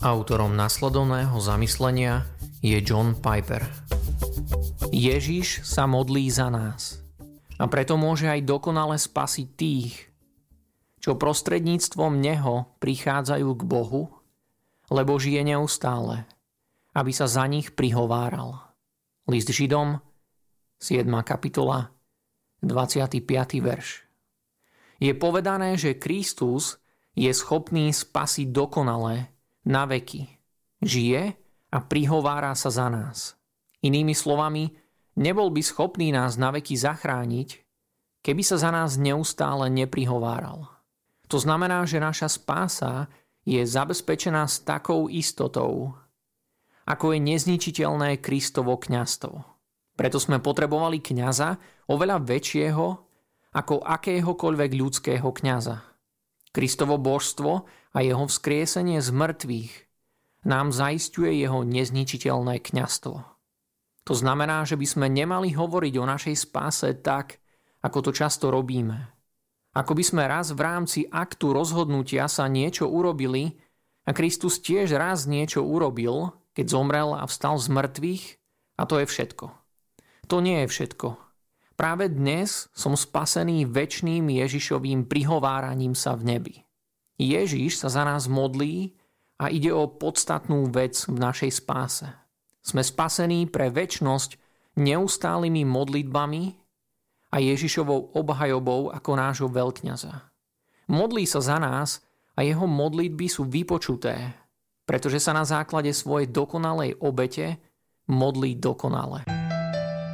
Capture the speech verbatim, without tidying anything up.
Autorom nasledovného zamyslenia je John Piper. Ježiš sa modlí za nás a preto môže aj dokonale spasiť tých, čo prostredníctvom Neho prichádzajú k Bohu, lebo žije neustále, aby sa za nich prihováral. List Židom, siedma kapitola, dvadsiaty piaty verš. Je povedané, že Kristus je schopný spasiť dokonale na veky. Žije a prihovára sa za nás. Inými slovami, nebol by schopný nás na veky zachrániť, keby sa za nás neustále neprihováral. To znamená, že naša spása je zabezpečená s takou istotou, ako je nezničiteľné Kristovo kňazstvo. Preto sme potrebovali kňaza oveľa väčšieho ako akéhokoľvek ľudského kňaza. Kristovo božstvo a jeho vzkriesenie z mŕtvych nám zaisťuje jeho nezničiteľné kňazstvo. To znamená, že by sme nemali hovoriť o našej spáse tak, ako to často robíme. Ako by sme raz v rámci aktu rozhodnutia sa niečo urobili a Kristus tiež raz niečo urobil, keď zomrel a vstal z mŕtvych, a to je všetko. To nie je všetko. Práve dnes som spasený večným Ježišovým prihováraním sa v nebi. Ježiš sa za nás modlí a ide o podstatnú vec v našej spáse. Sme spasení pre večnosť neustálými modlitbami a Ježišovou obhajobou ako nášho veľkňaza. Modlí sa za nás a jeho modlitby sú vypočuté, pretože sa na základe svojej dokonalej obete modlí dokonale.